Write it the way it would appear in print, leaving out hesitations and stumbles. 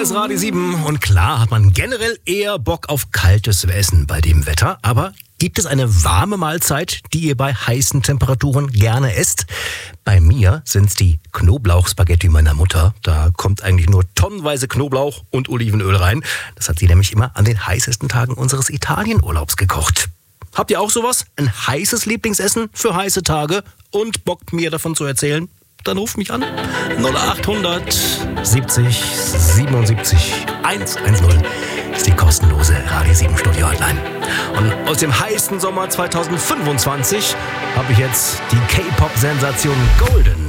ist Radio 7 und klar hat man generell eher Bock auf kaltes Essen bei dem Wetter, aber gibt es eine warme Mahlzeit, die ihr bei heißen Temperaturen gerne esst? Bei mir sind's die Knoblauchspaghetti meiner Mutter. Da kommt eigentlich nur tonnenweise Knoblauch und Olivenöl rein. Das hat sie nämlich immer an den heißesten Tagen unseres Italienurlaubs gekocht. Habt ihr auch sowas? Ein heißes Lieblingsessen für heiße Tage und Bock mir davon zu erzählen? Dann ruft mich an. 0800 70 77 110 ist die kostenlose Radio 7 Studio Hotline. Und aus dem heißen Sommer 2025 habe ich jetzt die K-Pop-Sensation Golden.